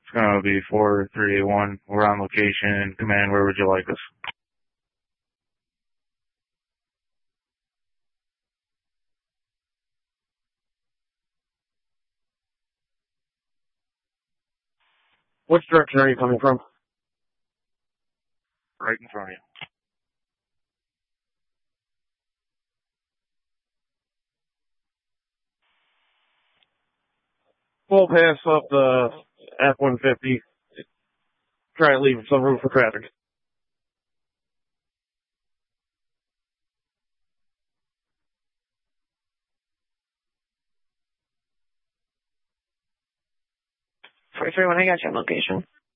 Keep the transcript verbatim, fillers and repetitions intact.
It's gonna be four three eight one. We're on location. Command, where would you like us? Which direction are you coming from? Right in front of you. Full pass up the F one fifty. Try to leave some room for traffic. four three one, I got your location.